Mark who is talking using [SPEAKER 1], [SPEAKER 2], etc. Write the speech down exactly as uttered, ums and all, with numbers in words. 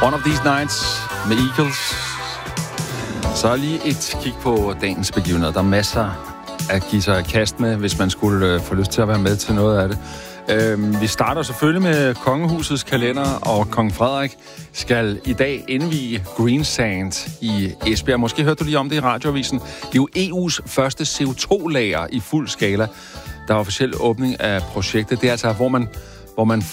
[SPEAKER 1] One of These Nights med Eagles. Så lige et kig på dagens begivenheder. Der er masser at give sig i kast med, hvis man skulle øh, få lyst til at være med til noget af det. Øhm, vi starter selvfølgelig med Kongehusets kalender, og Kong Frederik skal i dag indvie Green Sand i Esbjerg. Måske hørte du lige om det i radioavisen. Det er jo E U's første C O to lager i fuld skala. Der er officiel åbning af projektet. Det er altså, hvor man, hvor man